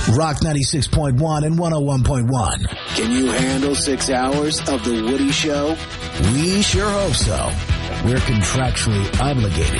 Rock 96.1 and 101.1. Can you handle 6 hours of The Woody Show? We sure hope so. We're contractually obligated